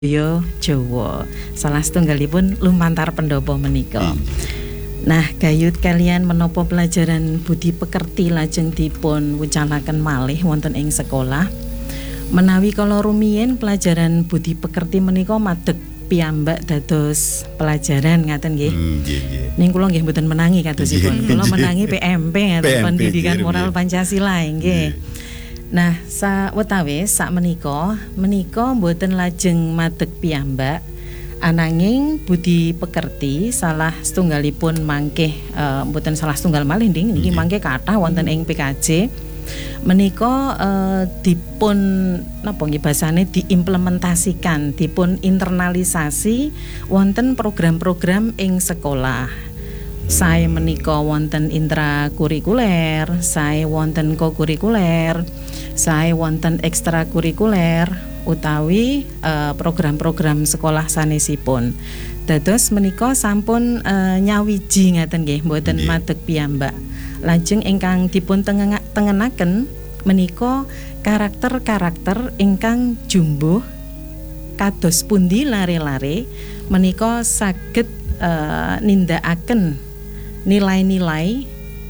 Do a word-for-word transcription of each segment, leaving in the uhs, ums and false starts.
Yo Jawa salah setunggalipun lumantar pendopo menika. Nah, gayut kalian menapa pelajaran budi pekerti lajeng dipun wucalaken malih wonten ing sekolah. Menawi kala rumiyin pelajaran budi pekerti menika madeg piyambak dados pelajaran ngaten nggih. Ning kula nggih mboten menangi kadosipun. Kula menangi P M P ngaten Pendidikan Moral Pancasila nggih. Nah, sawetawis sak menika menika mboten lajeng madeg piyambak ananging budi pekerti salah setunggalipun mangke uh, mboten salah setunggal malih nggih niki mangke kathah wonten ing P K J menika uh, dipun napa nggih basane diimplementasikan dipun internalisasi wonten program-program ing sekolah. Sae menika wonten intrakurikuler, sae wonten kokurikuler, sae wonten ekstrakurikuler utawi uh, program-program sekolah sanesipun. Dados menika sampun uh, nyawiji ngaten nggih mboten yeah. madeg piyambak. Lajeng ingkang dipun tengenaken menika karakter-karakter ingkang jumbuh kados pundi lare-lare menika saged uh, nindakaken nilai-nilai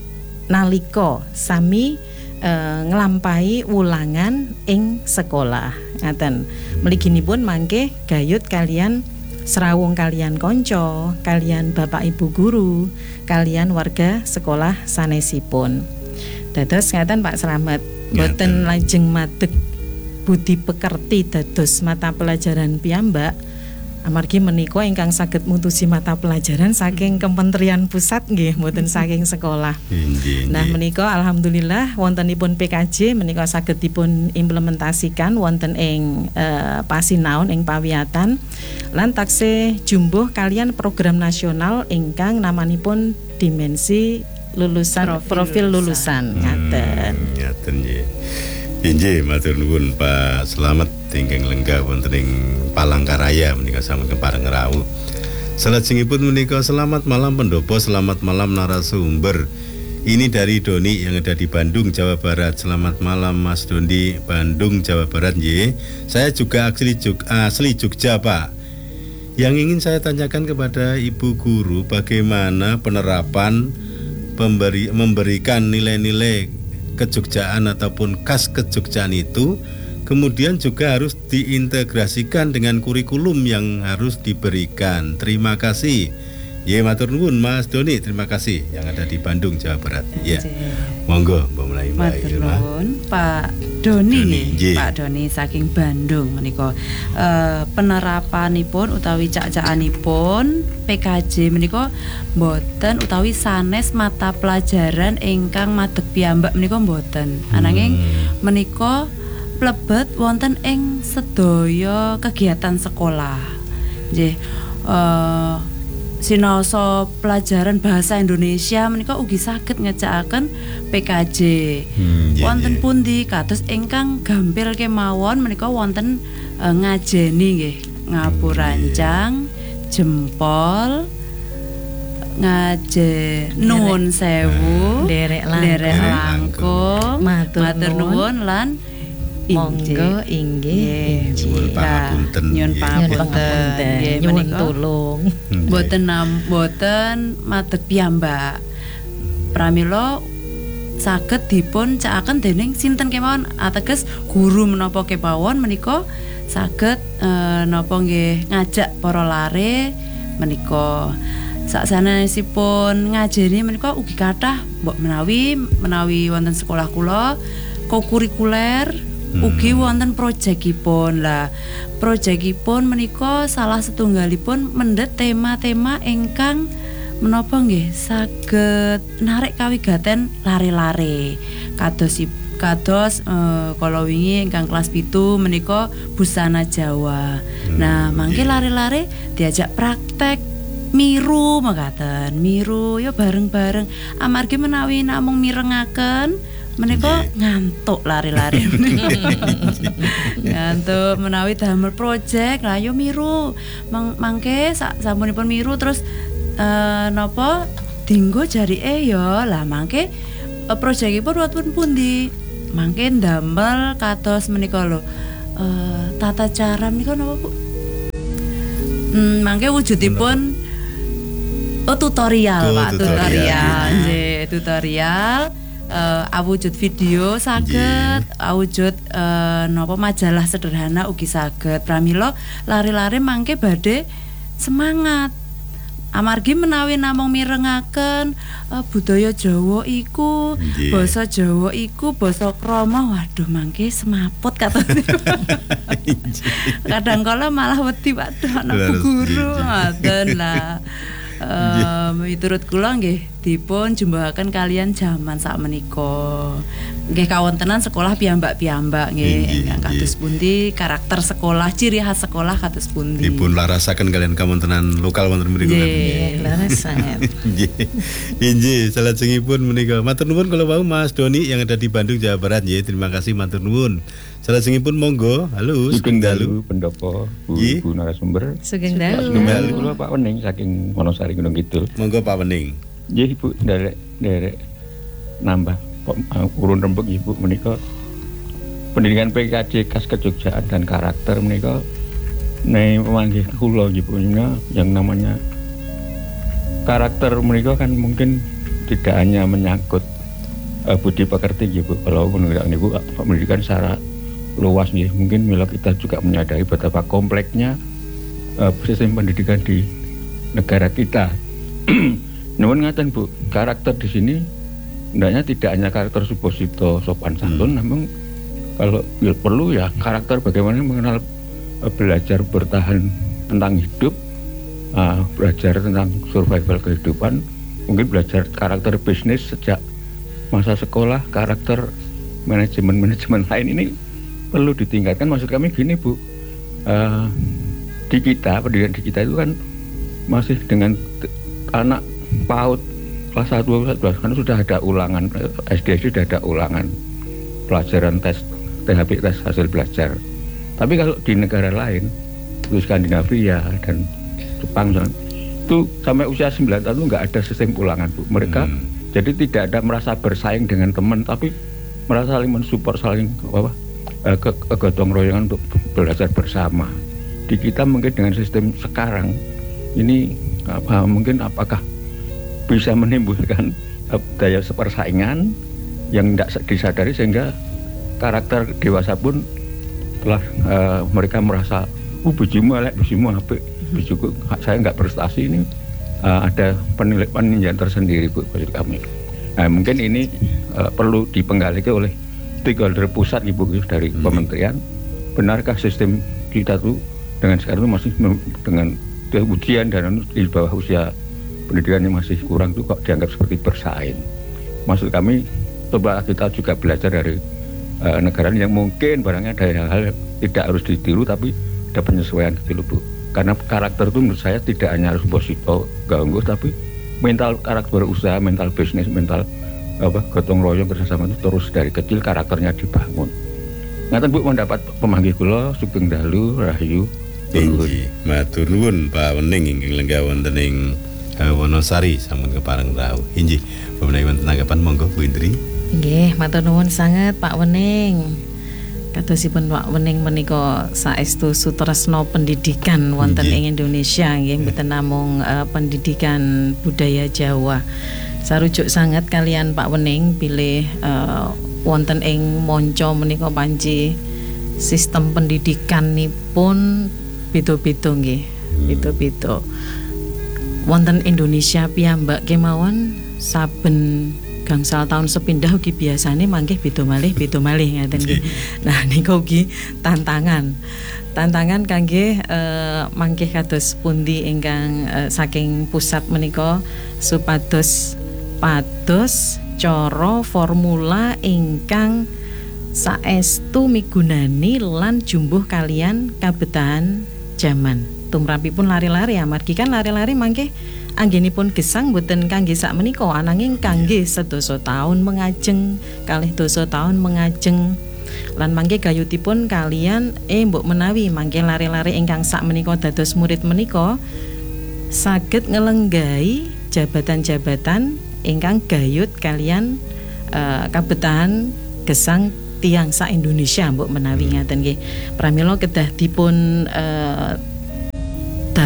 nalika sami e, nglampahi wulangan ing sekolah ngaten. Mliginipun mangke gayut kalian srawung kalian konco, kalian bapak ibu guru, kalian warga sekolah sanesipun. Dados ngaten Pak Slamet, boten lajeng madeg budi pekerti dados mata pelajaran piyambak. Amargi menika ingkang saged mutusi mata pelajaran saking Kementerian Pusat nggih mboten saking sekolah. Inji, inji. Nah menika alhamdulillah wontenipun P K J menika saged dipun implementasikan wonten ing uh, pasinaon ing pawiyatan lan taksih jumbuh kalian program nasional ingkang namanipun dimensi lulusan profil, profil lulusan ngaten. Hmm, ngaten nggih. Inggih matur nuwun Pak Slamet ingkang lenggah wonten ing Palangkaraya menika sampun pareng rawuh. Salajengipun menika selamat malam pendopo, selamat malam narasumber. Ini dari Doni yang ada di Bandung, Jawa Barat. Selamat malam Mas Doni, Bandung, Jawa Barat nggih. Saya juga asli Jogja, asli Jogja, Pak. Yang ingin saya tanyakan kepada Ibu Guru bagaimana penerapan pemberi, memberikan nilai-nilai kejogjaan ataupun khas kejogjaan itu kemudian juga harus diintegrasikan dengan kurikulum yang harus diberikan. Terima kasih. Ya matur nuwun Mas Doni, terima kasih yang ada di Bandung, Jawa Barat. Ya. Monggo Mbak Mulai Mbak Matur nuwun Pak Doni, Doni Pak Doni saking Bandung menika. Uh, penerapanipun utawi cak-cakanipun P K J menika mboten utawi sanes mata pelajaran ingkang madeg piyambak menika mboten. Hmm. Ananging menika mlebet wonten ing sedaya kegiatan sekolah. Nggih. Uh, Sinaosa pelajaran bahasa Indonesia menika ugi saged ngejakaken P K J. Hmm, yeah, wonten yeah. pundi kados ingkang gampil kemawon menika wonten uh, ngajeni nggih, ngapurancang, yeah. jempol, ngaje nuwun sewu, derek langkung, derek langkung, matur nuwun lan monggo inggih nyuwun pangapunten nyuwun pangapunten nyuwun tulung mboten mboten madeg piyambak pramila saged dipun cakaken dening sinten kemawon ateges guru menapa kemawon menika saged eh, napa nggih ngajak para lare menika saksanesipun ngajeni menika ugi kathah mbok menawi menawi wonten sekolah kula kokurikuler Hmm. ugi wonten projekipun lah. Projekipun menika salah setunggalipun mendhet tema-tema ingkang menapa nggih saged narik kawigaten lare-lare. Kados kados eh, kala wingi ingkang kelas pitu menika busana Jawa. Hmm. Nah, mangke lare-lare diajak praktek miru makaten. Miru ya bareng-bareng. Amargi menawi namung mirengaken menika ngantuk lari-lari. Ngantuk menawi damel project lah yo miru. Mang, mangke sak sampunipun miru terus uh, napa dinggo jarike yo lah mangke uh, projectipun wonten pundi? Mangke ndamel kados menika lho. Uh, tata cara menika napa Bu? Hmm, mangke wujudipun oh tutorial, Oh, Pak, tutorial. tutorial. Nggih, tutorial. Uh, awujud video saged, awujud uh, napa majalah sederhana ugi saged. Pramila lari-lari mangke badhe semangat. Amargi menawi namung mirengaken uh, budaya Jawa iku, Nggih. basa Jawa iku basa krama, waduh mangke semaput katon. Kadang kala malah wedi waduh anak Harus, guru nggih, ngoten lah. Eh, miturut kula nggih dipun jumbahaken kalian jaman sakmenika. Nggih kawontenan sekolah piyambak-piyambak nggih Nggih, ingkang nggih. kados pundi, karakter sekolah, ciri khas sekolah kados pundi. Dipun larasaken kalian kawontenan lokal wonten mriku. Nggih. Nggih, leres sangat. Nggih. Inggih, salajengipun menika matur nuwun kalau mau Mas Doni yang ada di Bandung Jawa Barat nggih. Terima kasih matur nuwun. Salajengipun monggo. Halo, Sugeng Sugeng Dalu. Dalu pendopo Bu, Nggih. Bu narasumber. Sugeng Pak dalu. Sugeng Dalu kula Pak Wening saking Wonosari Gunung Kidul. Monggo Pak Wening. Nggih Ibu nderek nderek nambah kok uh, urun rembug Ibu menika pendidikan P K J khas kejogjaan dan karakter menika nek memanggih kula Ibu menika yang namanya karakter menika kan mungkin tidak hanya menyangkut uh, budi pekerti Ibu. Kalau menurut niku pendidikan secara luas nih, mungkin mila kita juga menyadari betapa kompleksnya uh, sistem pendidikan di negara kita. Namun ngaten Bu, karakter di sini hendaknya tidak hanya karakter Suposito sopan santun, Hmm. namun kalau ya, perlu ya karakter bagaimana mengenal uh, belajar bertahan tentang hidup, uh, belajar tentang survival kehidupan, mungkin belajar karakter bisnis sejak masa sekolah, karakter manajemen-manajemen lain ini perlu ditingkatkan. Maksud kami gini Bu, uh, di kita pendidikan di kita itu kan masih dengan t- anak PAUD kelas satu kelas dua kan sudah ada ulangan, S D sudah ada ulangan pelajaran tes T H B, tes hasil belajar. Tapi kalau di negara lain itu Skandinavia dan Jepang itu sampai usia sembilan tahun nggak ada sistem ulangan Bu. Mereka Hmm. jadi tidak ada merasa bersaing dengan teman, tapi merasa saling mensupport, saling apa eh, ke, ke gotong royongan untuk belajar bersama. Di kita mungkin dengan sistem sekarang ini apa, mungkin apakah bisa menimbulkan eh, daya persaingan yang tidak disadari sehingga karakter dewasa pun telah eh, mereka merasa uh bujumu elek, bujumu apik, bujuku saya nggak prestasi ini. Uh, ada penilaian peninjauan tersendiri Bu bagi kami. Nah, mungkin ini uh, perlu dipenggali oleh stakeholder pusat Ibu dari Hmm. kementerian. Benarkah sistem kita tuh dengan sekarang itu masih mem- dengan ujian dan di bawah usia pendidikannya masih kurang tuh kok dianggap seperti bersaing. Maksud kami coba kita juga belajar dari uh, negara yang mungkin barangnya ada hal-hal tidak harus ditiru tapi ada penyesuaian gitu Bu. Karena karakter itu menurut saya tidak hanya harus posito ganggu, tapi mental karakter usaha, mental bisnis, mental apa gotong royong bersama itu terus dari kecil karakternya dibangun. Ngaten Bu mendapat pemanggih kula Sugeng Dalu Rahayu. Inggih, matur nuwun Pak Wening ingkang lenggah wonten ing uh, Wonosari sampun kepareng rawuh. Inggih, menawi wonten tanggapan monggo Bu Indri. Nggih, matur nuwun sanget Pak Wening. Kadosipun Pak Wening menika saestu sutresna pendidikan wonten Nggih. ing Indonesia nggih mboten namung uh, pendidikan budaya Jawa. Sarujuk sanget kalian Pak Wening pilih uh, wonten ing monco menika panci sistem pendidikanipun beda-beda nggih, beda-beda. Wonten Indonesia piyambak kemawon saben gangsal tahun sepindah ugi biasane mangke beda malih beda malih ngaten nggih. Nah nika ugi tantangan. Tantangan kangge eh, mangke kados pundi ingkang eh, saking pusat menika supados pados cara formula ingkang saestu migunani lan jumbuh kalian kabetahan jaman. Tumrapipun lari-lari amargi kan lari-lari mangke anggenipun gesang boten kangge sak menika ananging kangge sedasa taun mengajeng kalih dasa taun mengajeng lan mangke gayutipun kalian eh mbok menawi mangke lari-lari ingkang sak menika dados murid menika saged ngelenggahi jabatan-jabatan ingkang gayut kalian uh, kabetahan gesang tiang sak Indonesia mbok menawi ngaten nggih pramila kedah dipun uh,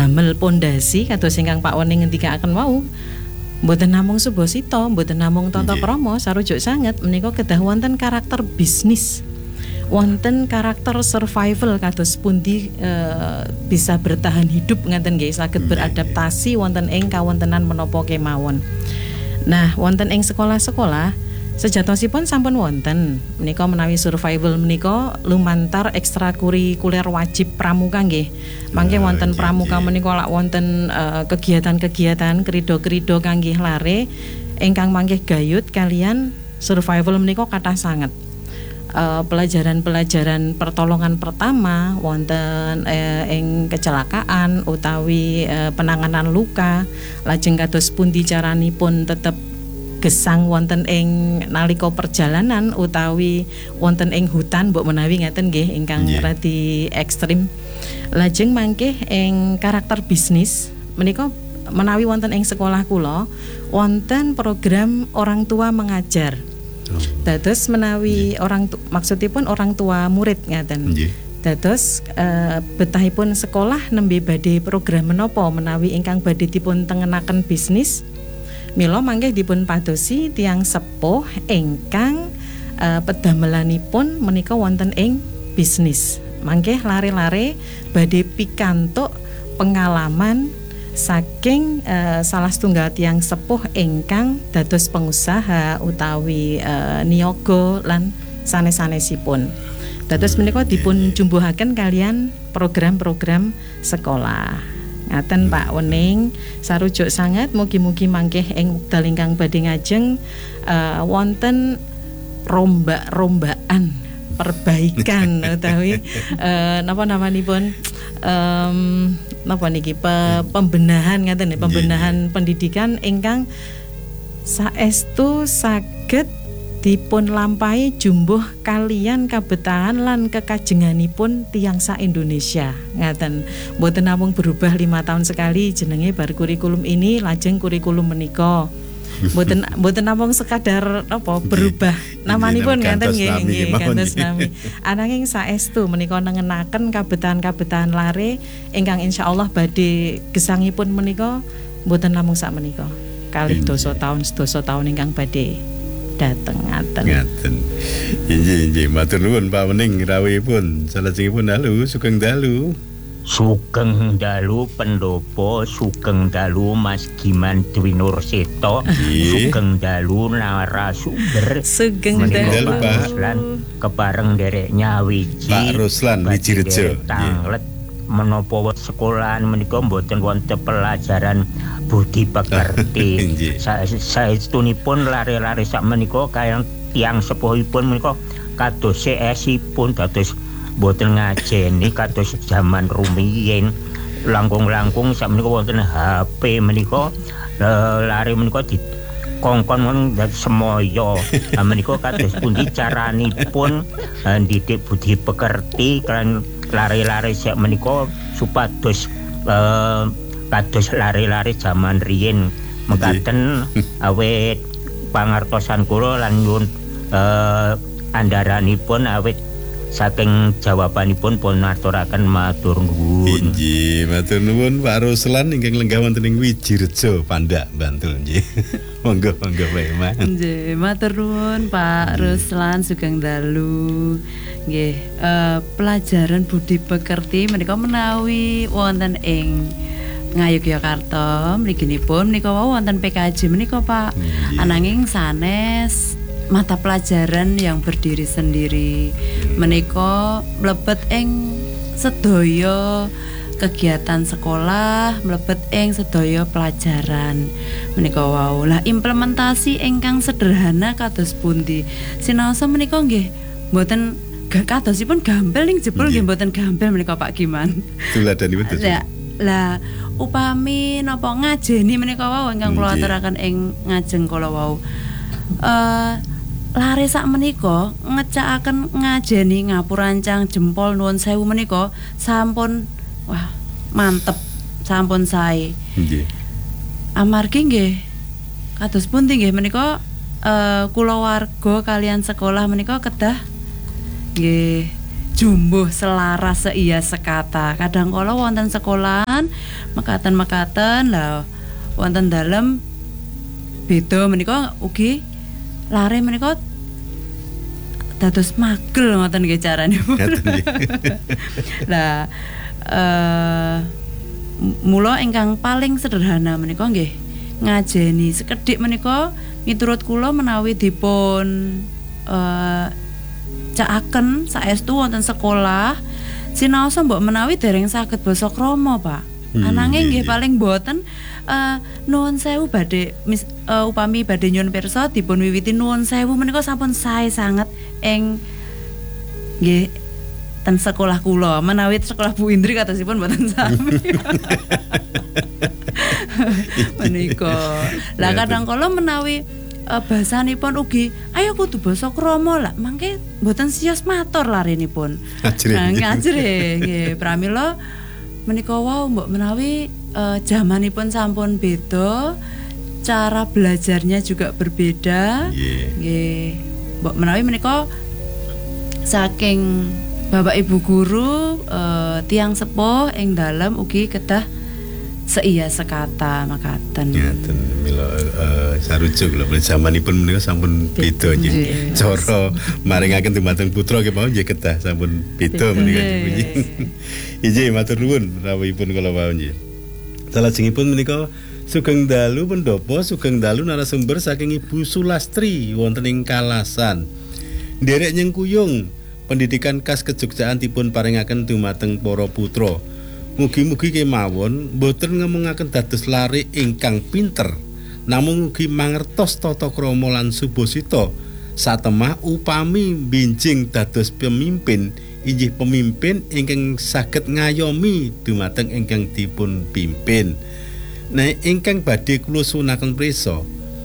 damel pondasi kados ingkang Pak Wening ngendikaken wau. Mboten namung subosita, mboten namung tata krama, sarujuk sanget menika kedah wonten karakter bisnis. Wonten karakter survival kados pundi uh, bisa bertahan hidup ngaten nggih, saged beradaptasi wonten ing kawontenan menapa kemawon. Nah, wonten ing sekolah-sekolah sejatosipun sampun wonten menika menawi survival menika lumantar ekstrakurikuler wajib pramuka nggih. Mangke wonten pramuka menika lak wonten uh, kegiatan-kegiatan krido-krido kanggih lare ingkang mangke gayut kalian survival menika kathah sanget. Uh, pelajaran-pelajaran pertolongan pertama wonten uh, ing kecelakaan utawi uh, penanganan luka, lajeng kados pundi caranipun tetep gesang wonten ing nalika perjalanan utawi wonten ing hutan mbok menawi ngaten nggih ingkang yeah. radi ekstrim. Lajeng mangke ing karakter bisnis menika menawi wonten ing sekolah kula wonten program orang tua mengajar. Oh. Dados menawi yeah. orang tu, maksudipun orang tua murid ngaten. Yeah. Dados uh, betahipun sekolah nembe badhe program menapa menawi ingkang badhe dipun tengenaken bisnis. Mila mangke dipun padosi tiyang sepuh ingkang uh, pedamelanipun menika wonten ing bisnis. Mangke lare-lare badhe pikantuk pengalaman saking uh, salah setunggal tiyang sepuh ingkang dados pengusaha utawi uh, niaga lan sanes-sanesipun. Dados menika dipun jumbuhaken kalian program-program sekolah. Ngaten Pak Wening, sarujuk sanget mugi-mugi mangke ing wekdal ingkang badhe ngajeng uh, wonten rombak-rombaan perbaikan utawi uh, napa namanipun um, napa niki pe, pembenahan ngaten nggih, pembenahan yeah. pendidikan ingkang saestu saged dipun lampahi jumbuh kalian kabetahan lan kekajenganipun tiyang sak Indonesia ngaten. Mboten namung berubah lima tahun sekali jenenge bar kurikulum ini lajeng kurikulum menika. Mboten mboten namung sekadar apa berubah namanipun ngaten nggih nggih kantos nami. Ananging saestu menika nengenaken kabetahan-kabetahan lare ingkang insyaallah badhe gesangipun menika mboten namung sak menika. Kalih dosa tahun sedasa tahun ingkang badhe dateng ngaten. Ngaten. Inggih inggih matur nuwun Pak Wening rawuhipun. Salajengipun dalu sugeng dalu. Sugeng dalu pendopo, sugeng dalu Mas Giman Dwi Nurseto, sugeng dalu narasumber, sugeng dalu Pak Ruslan kebareng dereknya Wiji Pak Ruslan Wijirejo tanglet menapa sekolahan menika mboten wonten pelajaran budi pekerti. Saestunipun lare-lare sak menika kaliyan tiyang sepuhipun menika kados C S-ipun dados mboten ngajeni kados zaman rumiyin. Langkung-langkung sak menika wonten H P menika lare menika di kongkon mon semoyo. Menika kados pundi caranipun ndidik budi pekerti kan lare-lare sak menika supados uh, kados lare-lare zaman riyin mekaten awet pangertosan kula lan nyuwun uh, andaranipun awet saking jawabanipun pun aturaken matur nuwun. Inggih, matur nuwun Pak Ruslan ingkang lenggah wonten ing Wijirejo, Pandak, Bantul nggih. Monggo monggo Pak Iman. Nggih, matur nuwun Pak Ruslan sugeng dalu. Nggih, uh, pelajaran budi pekerti menika menawi wonten ing Ngayogyakarta mliginipun menika wonten P K J menika Pak. Ananging sanes mata pelajaran yang berdiri sendiri menika mlebet ing sedaya kegiatan sekolah, mlebet ing sedaya pelajaran menika wau. Lah implementasi ingkang sederhana kados pundi sinaosa menika nggih mboten kadosipun gampil ning jebul nggih mboten gampil menika Pak Giman. Tuladanipun terus. Lah lah upami napa ngajeni menika wau ingkang kula aturaken ing ngajeng kala wau. Eh lare sak menika ngecakaken ngajeni ngapurancang jempol nuwun sewu menika sampun wah mantep sampun sae. Nggih. Amargi nggih kados pundi nggih menika eh kula warga kalian sekolah menika kedah nggih jumbuh selaras seiya sekata. Kadang kala wonten sekolahan mekaten-mekaten lah wonten dalem beda menika ugi lare menika dados magel ngoten nggih caranipun. Lah eh mula ingkang paling sederhana menika nggih ngajeni sekedhik menika miturut kula menawi dipun eh cakaken saestu wonten sekolah sinaosa mbok menawi dereng saged basa krama, Pak. Hmm, Ananging nggih paling boten uh, nuwun sewu badhe uh, upami badhe nyuwun pirsa dipun wiwiti nuwun sewu menika sampun sae sanget ing nggih ten sekolah kula menawi sekolah Bu Indri katosipun boten sami. Menika. Lah kadang kala menawi Uh, bahasanipun ugi ayo kudu basa krama lah mangke mboten siyos matur larenipun. Nah ngajre nggih pramila menika wau mbok menawi uh, jamanipun sampun beda, cara belajarnya juga berbeda. Nggih. Yeah. Mbok menawi menika saking Bapak Ibu guru uh, tiang sepuh ing dalem ugi kedah seiya sekata makaten. Ngaten mila uh, sarujuk lho zamanipun menika sampun beda nggih. Cara maringaken dumateng putra nggih mau nggih kedah sampun beda menika nggih. Inggih matur nuwun rawuhipun kula wau nggih. Salajengipun menika sugeng dalu pendopo sugeng dalu narasumber saking Ibu Sulastri wonten ing Kalasan. Nderek nyengkuyung pendidikan khas kejogjaan dipun paringaken dumateng para putra. Mugi-mugi kemawon boten ngemungaken dados lare ingkang pinter, namung mugi mangertos tata krama lan subasita satemah upami binjing dados pemimpin inggih pemimpin ingkang saged ngayomi dumateng ingkang dipun pimpin. Nah, ingkang badhe kula sunaken prisa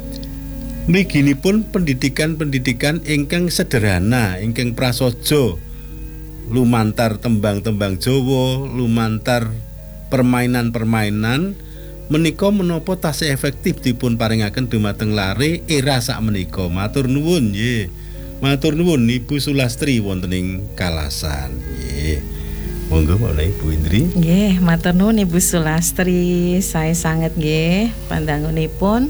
mliginipun pendidikan-pendidikan ingkang sederhana, ingkang prasaja lumantar tembang-tembang Jawa, lumantar permainan-permainan menika menapa tasih efektif dipun paringaken dumateng lare era sak menika. Matur nuwun nggih. Matur nuwun Ibu Sulastri wonten ing Kalasan. Nggih. Monggo menawi Ibu Indri. Nggih, matur nuwun Ibu Sulastri, sae sanget nggih pandangunipun.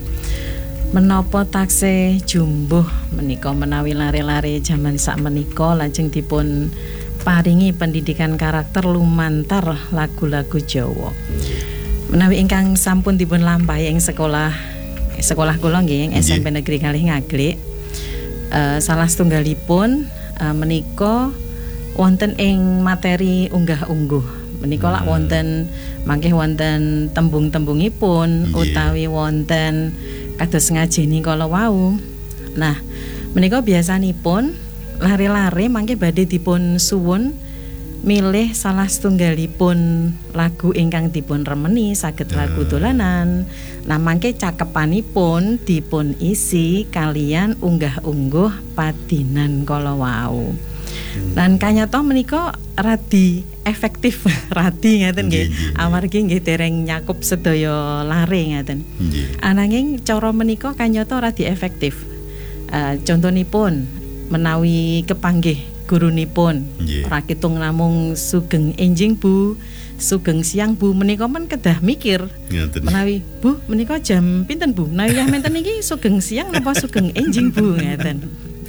Menapa taksih jumbuh menika menawi lare-lare jaman sak menika lajeng dipun paringi pendidikan karakter lumantar lagu-lagu Jawa. Menawi ingkang sampun dipun lampahi ing sekolah sekolah kula nggih ing S M P Negeri Kalih Ngaglik. Uh, salah setunggalipun uh, menika wonten ing materi unggah-ungguh. Menika lak wonten mangke wonten tembung-tembungipun utawi wonten kados ngajeni kala wau. Nah, menika biasanipun lare-lare mangke badhe dipun suwun milih salah setunggalipun lagu ingkang dipun remeni saged lagu dolanan. Nah mangke cakepanipun dipun isi kalian unggah-ungguh padinan kala wau. Lan kanyata menika radi efektif radi ngaten nggih. Amargi nggih dereng nyakup sedaya lare ngaten. Ananging cara menika kanyata radi efektif. Uh, contonipun menawi kepanggih gurunipun yeah. Rakitung namung sugeng enjing Bu, sugeng siang Bu, menika men kedah mikir ngaten. Menawi Bu menika jam pinten Bu, menawi yah menten iki sugeng siang napa sugeng enjing Bu ngaten.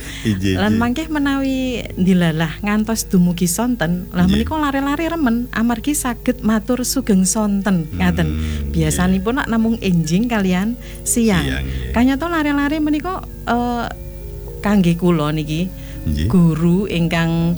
Lan mangke menawi dilalah ngantos dumugi sonten lah yeah. Menika lare-lare remen amargi saged matur sugeng sonten ngaten. Hmm, biasanipun yeah. Nak namung enjing kalian siang, siang yeah. Kanyata lare-lare menika uh, kangge kula niki Nggih. Guru ingkang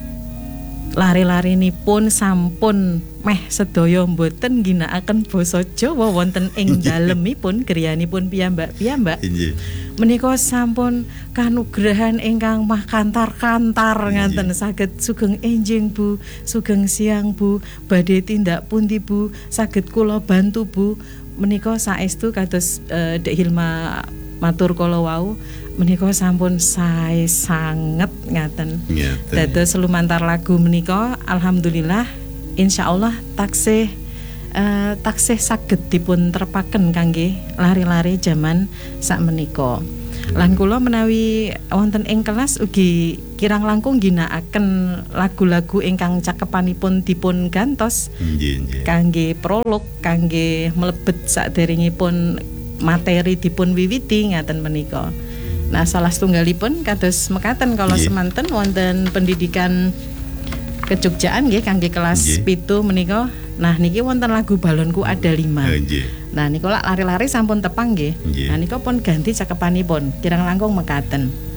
lare-larenipun sampun meh sedaya mboten ngginakaken basa Jawa wonten ing dalemipun griyanipun piyambak-piyambak. Nggih. Menika sampun kanugrahan ingkang mah kantar-kantar ngaten saged sugeng enjing Bu, sugeng siang Bu, badhe tindak pundi Bu, saged kula bantu Bu. Menika saestu kados uh, Dek Hilma matur kala wau menika sampun sae sanget ngaten. Dados lumantar lagu menika alhamdulillah insyaallah taksih uh, taksih saged dipun terepaken kangge lare-lare jaman sak menika. Lan kula menawi wonten ing kelas ugi kirang langkung ginakaken lagu-lagu ingkang cakepanipun dipun gantos. Nggih, nggih. Kangge prolog, kangge mlebet saderengipun materi dipun wiwiti ngaten menika. Nah, salah setunggalipun kados mekaten kalau Nggih. semanten wonten pendidikan kejogjaan nggih kangge kelas Nggih. pitu menika. Nah, niki wonten lagu Balonku Ada Lima. Ah, nggih. Nah, niku lak lari-lari sampun tepang nggih. Nggih. Nah, niku pun ganti cakepanipun kirang langkung mekaten.